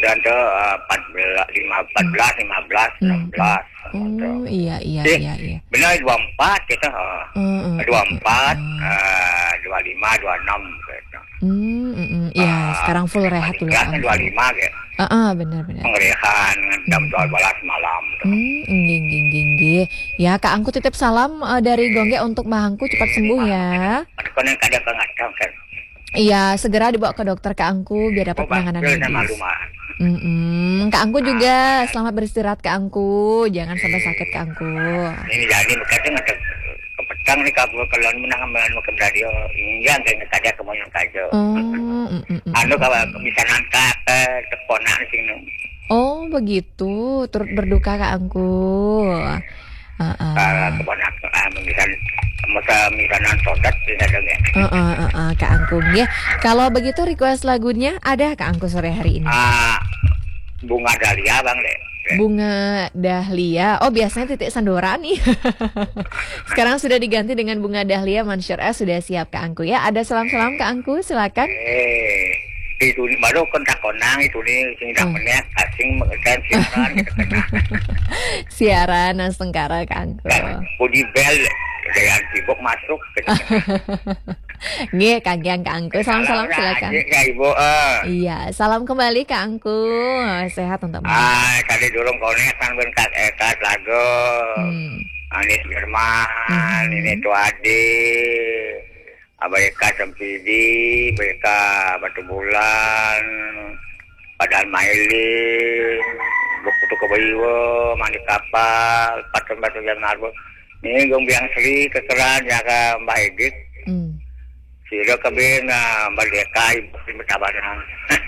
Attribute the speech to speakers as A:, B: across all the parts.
A: kemudian tuh 14, 15, 16.
B: Oh, iya.
A: Benar 24 kita. 24, 25, 26 gitu.
B: Iya, sekarang full rehat dulu.
A: 25 gitu.
B: Benar.
A: Pengerihan jam 12 malam.
B: Nggih. Ya, Kak Angku titip salam dari Gongge untuk Mahangku cepat sembuh ya.
A: Kan kadang ngacang kan.
B: Iya, segera dibawa ke dokter Kak Angku biar dapat penanganan medis. Kak Angku juga selamat beristirahat Kak Angku, jangan sampai sakit Kak Angku.
A: Ini jadi kadang ada kepetang nih kabur kalau menang ke radio. Iya, enggak ada kemoyong kajo. Kalau bisa nangka teponan sini.
B: Oh, begitu. Turut berduka Kak Angku.
A: Keponakan misalnya sodat bisa dengar.
B: Kak Angku ya. Kalau begitu request lagunya ada Kak Angku sore hari ini.
A: Bunga Dahlia Bang Le.
B: Bunga Dahlia. Oh, biasanya Titik Sandora nih. Sekarang sudah diganti dengan Bunga Dahlia. Mansyur S sudah siap Kak Angku ya. Ada salam-salam Kak Angku, silakan.
A: Itu baru kontak-konang itu nih sing dapat asing mengesan siaran gitu kan.
B: Siaran Nastengkara Kak Angku.
A: Budi Bel dengan sibuk masuk gitu.
B: Nggih, Kak Angku. Salam-salam silakan.
A: Ya Ibu.
B: Iya, salam kembali Kak Angku. Sehat untuk
A: tadi dulu konekan ben Kak lagu. Anis Firman, ini tuh Adi. Abeka Sempidi, Abeka Batu Bulan, Padahal Mailin, Buku Kebayiwo, Mandi Kapal, Patun Batu Yang Narbo. Ini Gong Biang Sri, kekeran jaga Mbak Edith. Siro kebin Mbak Deka, Ibu Sri Betabaran.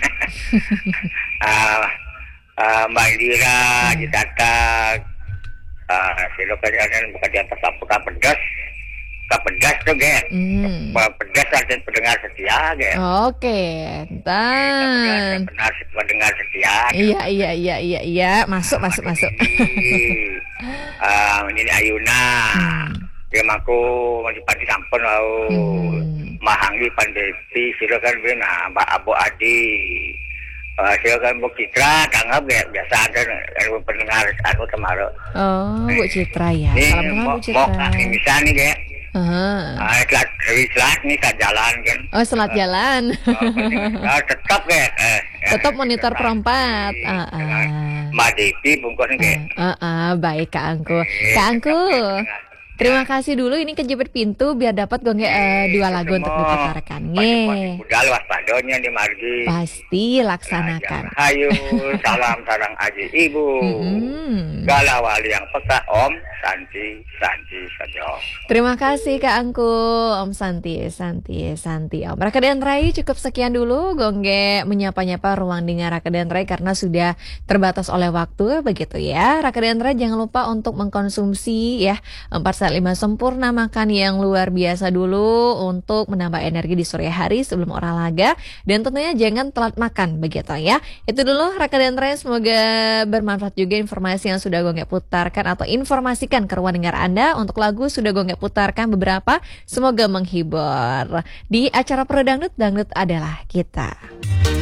A: Mbak Indira, Jidata, Siro kerjaan bukan di atas apa pedas. Pedas tuh Ge. Pedas ada pendengar setia Ge.
B: Oke, entar.
A: Pendengar setia.
B: Iya. Masuk.
A: Ini Ayuna. Dia maku masih pati sampun lau. Mahanggi Pandepi silakan bina Mbak Abu Adi. Silakan Bu Citra tanggap Ge. Biasa ada pendengar aku kemarin.
B: Oh, Bu Citra ya. Salam-salam Bu Citra.
A: Mau bisa nih Ge. Selat nih tak jalan kan.
B: Oh, selat jalan.
A: Tetap ya.
B: Tetap monitor perempat.
A: Mbak Devi bungkus ke.
B: Baik Kak Angku. Kak Angku, terima kasih dulu ini kejepit pintu biar dapat Gongge 2 lagu untuk diputarkan.
A: Udah luas padonya di margi.
B: Pasti laksanakan.
A: Ayo salam sarang aji ibu. Galau wali yang peka Om Santi saja.
B: Terima kasih Kak Angku, Om Santi Om. Raka dan Rai cukup sekian dulu Gongge menyapa-nyapa ruang dengar Raka dan Rai karena sudah terbatas oleh waktu begitu ya. Raka dan Rai jangan lupa untuk mengkonsumsi ya 4/5 sempurna makan yang luar biasa dulu untuk menambah energi di sore hari sebelum olahraga dan tentunya jangan telat makan begitu ya. Itu dulu Raka dan Rai, semoga bermanfaat juga informasi yang sudah Gongge putarkan atau informasikan ke ruang dengar Anda. Untuk lagu sudah Gongge putarkan beberapa, semoga menghibur. Di acara Pro Dangdut adalah kita.